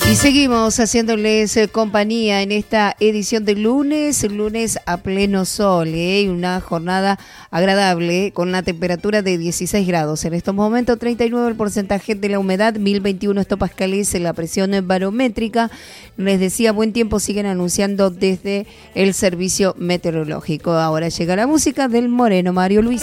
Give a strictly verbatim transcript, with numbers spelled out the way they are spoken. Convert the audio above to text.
Y seguimos haciéndoles eh, compañía en esta edición de lunes, lunes a pleno sol, ¿eh? Una jornada agradable con una temperatura de dieciséis grados. En estos momentos treinta y nueve el porcentaje de la humedad, mil veintiuno hectopascales la presión barométrica. Les decía, buen tiempo siguen anunciando desde el servicio meteorológico. Ahora llega la música del Moreno Mario Luis.